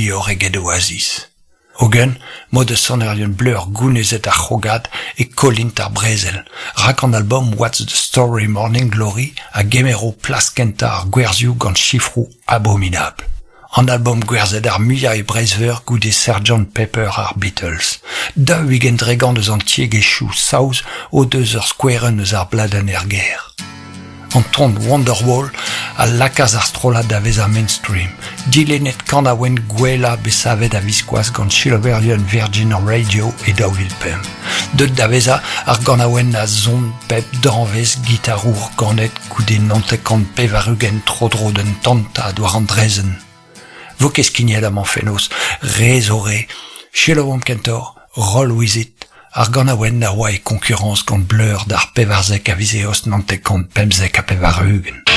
Dior eget Oasis. Hogen, mod eus sonerion bleur gounezet ar c'hrogad e kolint ar brezel. Rak an album What's the Story Morning Glory a gemero plaskenta ar gwerzioù gant chifrou abominable. An album gwerzet ar muia e brezveur goude Sgt. Pepper ar Beatles. Da wigen dregant eus an tiegechou saouz o deus ur skoueren eus ar bladen er ger. An tont Wonderwall a lakaz ar strollad da vez ar mainstream. Dilenet kanaouen gwella besavet a viskoaz gant chiloberion Virgin Radio e daouvil pem. Deut da veza ar ganaouen a zon pep danvez gitarour ganet goude nantekant pevarugen trodro d'un tanta doar an drezen. Vo keskiniet am an fenoz, rezore, chilovom kentor, roll with it, ar ganaouen a oa e konkurrence gant bleur d'ar pevarzek a vizeost nantekant pemzek a pevarugen.